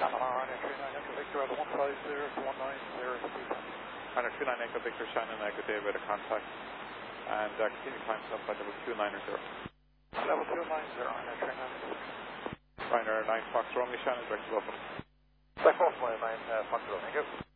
Ryanair 39 Echo Victor at 150 to 190. Ryanair 29 Echo Victor, Shannon, Echo David, a contact. And continue climbing up by level 290. Level 290, Ryanair 39. Ryanair 9 Fox Romeo, Shannon, direct to open. Back off my 9 Fox Romeo, go.